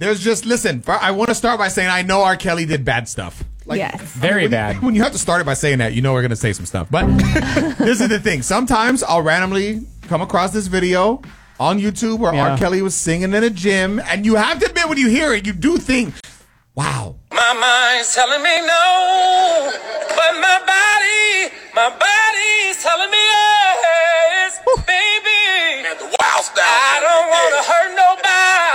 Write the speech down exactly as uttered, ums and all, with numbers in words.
there's just, listen, I want to start by saying I know R. Kelly did bad stuff. Like, yes. Very when bad. You, when you have to start it by saying that, you know we're going to say some stuff. But this is the thing. Sometimes I'll randomly come across this video on YouTube where Yeah. R. Kelly was singing in a gym. And you have to admit, when you hear it, you do think, wow. My mind's telling me no, but my body